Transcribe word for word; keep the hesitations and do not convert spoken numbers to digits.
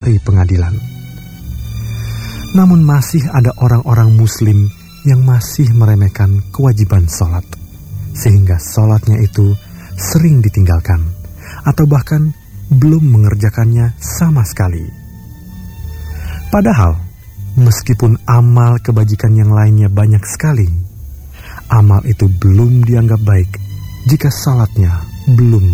hari pengadilan. Namun masih ada orang-orang muslim yang masih meremehkan kewajiban sholat, sehingga sholatnya itu sering ditinggalkan, atau bahkan belum mengerjakannya sama sekali. Padahal, meskipun amal kebajikan yang lainnya banyak sekali, amal itu belum dianggap baik jika sholatnya belum